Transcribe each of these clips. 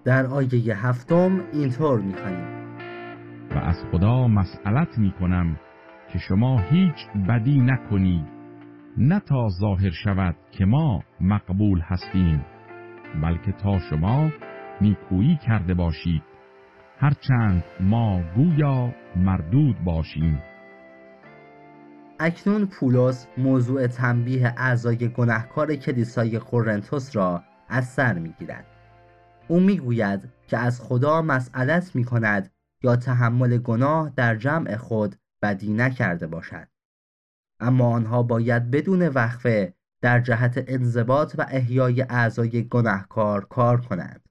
در آیه 7 اینطور می‌خوانیم: و از خدا مسئلت می‌کنم که شما هیچ بدی نکنید، نه تا ظاهر شود که ما مقبول هستیم، بلکه تا شما نیکویی کرده باشید، هرچند ما گویا مردود باشیم. اکنون پولس موضوع تنبیه اعضای گناهکار کلیسای قرنتس را از سر می‌گیرد. او می‌گوید که از خدا مسئلت می‌کند یا تحمل گناه در جمع خود بدی نکرده باشد، اما آنها باید بدون وقفه در جهت انضباط و احیای اعضای گناهکار کار کنند.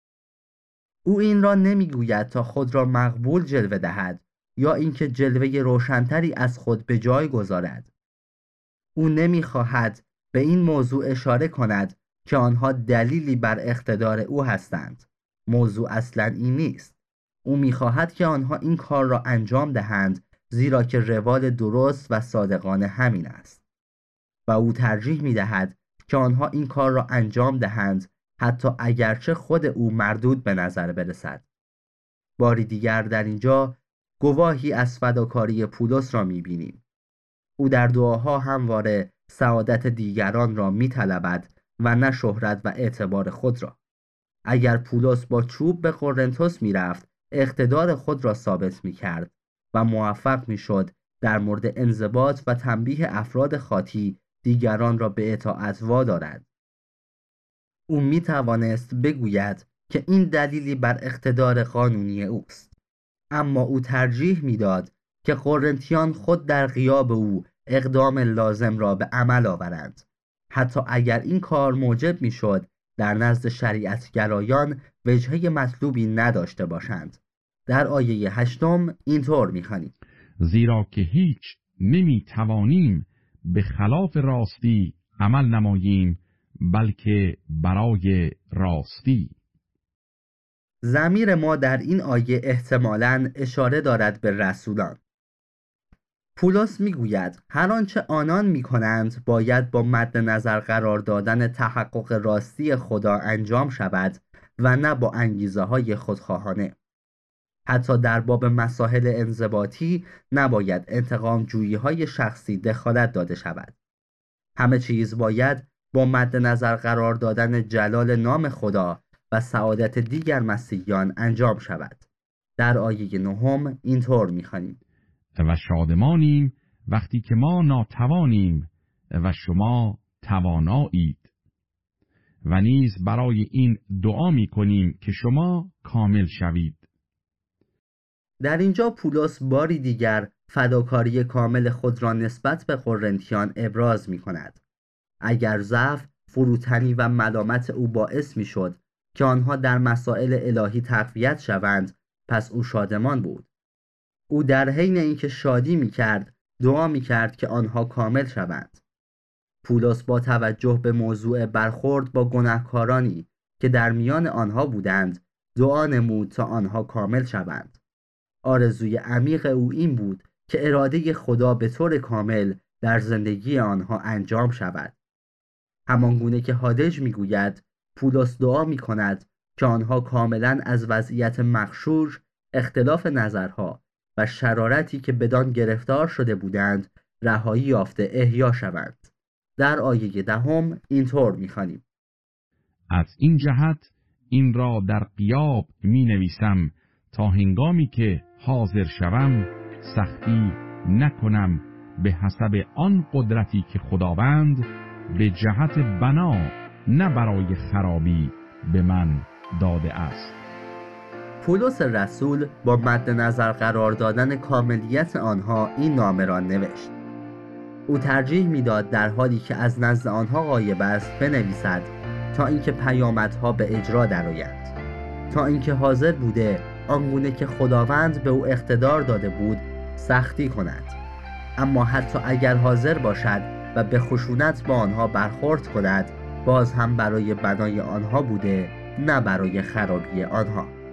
او این را نمی‌گوید تا خود را مقبول جلوه دهد یا اینکه جلوه روشن‌تری از خود به جای گذارد. او نمی‌خواهد به این موضوع اشاره کند که آنها دلیلی بر اقتدار او هستند. موضوع اصلاً این نیست. او می‌خواهد که آنها این کار را انجام دهند زیرا که روال درست و صادقانه همین است. و او ترجیح می‌دهد که آنها این کار را انجام دهند حتی اگرچه خود او مردود به نظر برسد. باری دیگر در اینجا گواهی از فداکاری پولس را می‌بینیم. او در دعاها همواره سعادت دیگران را می‌طلبد و نه شهرت و اعتبار خود را. اگر پولس با چوب به قرنتس می‌رفت، اقتدار خود را ثابت می‌کرد و موفق می‌شد در مورد انضباط و تنبیه افراد خاطی دیگران را به اطاعت وادارد. او می‌توانست بگوید که این دلیلی بر اقتدار قانونی اوست، اما او ترجیح می‌داد که قرنتیان خود در غیاب او اقدام لازم را به عمل آورند، حتی اگر این کار موجب می‌شد در نزد شریعتگرایان وجهه مطلوبی نداشته باشند. در آیه 8 اینطور می‌خوانیم: زیرا که هیچ نمی‌توانیم به خلاف راستی عمل نماییم، بلکه برای راستی. ضمیر ما در این آیه احتمالاً اشاره دارد به رسولان. پولس میگوید هر آنچه آنان میکنند باید با مد نظر قرار دادن تحقق راستی خدا انجام شود و نه با انگیزه های خودخواهانه. حتی در باب مسائل انضباطی نباید انتقام جویی های شخصی دخالت داده شود. همه چیز باید با مد نظر قرار دادن جلال نام خدا و سعادت دیگر مسیحیان انجام شود. در آیه 9 اینطور می‌خوانیم: و شادمانیم وقتی که ما ناتوانیم و شما توانایید، و نیز برای این دعا می‌کنیم که شما کامل شوید. در اینجا پولس باری دیگر فداکاری کامل خود را نسبت به قرنتیان ابراز می‌کند. اگر ضعف، فروتنی و ملامت او باعث می‌شد که آنها در مسائل الهی تقویت شوند، پس او شادمان بود. او در حین اینکه شادی می‌کرد، دعا می‌کرد که آنها کامل شوند. پولس با توجه به موضوع برخورد با گناهکارانی که در میان آنها بودند، دعا نمود تا آنها کامل شوند. آرزوی عمیق او این بود که اراده خدا به طور کامل در زندگی آنها انجام شود. همانگونه که هادج میگوید، پولس دعا میکند که آنها کاملا از وضعیت مغشوش، اختلاف نظرها و شرارتی که بدان گرفتار شده بودند رهایی یافته احیا شوند. در آیه 10 اینطور میخوانیم: از این جهت این را در غیاب می نویسم تا هنگامی که حاضر شوم سختی نکنم به حسب آن قدرتی که خداوند به جهت بنا نه برای خرابی به من داده است. پولس رسول با مد نظر قرار دادن کاملیت آنها این نامه را نوشت. او ترجیح میداد در حالی که از نزد آنها غایب است بنویسد تا اینکه پیامدها به اجرا درآیند، تا اینکه حاضر بوده آنگونه که خداوند به او اقتدار داده بود سختی کند. اما حتی اگر حاضر باشد و به خشونت با آنها برخورد کند، باز هم برای بنای آنها بوده نه برای خرابی آنها.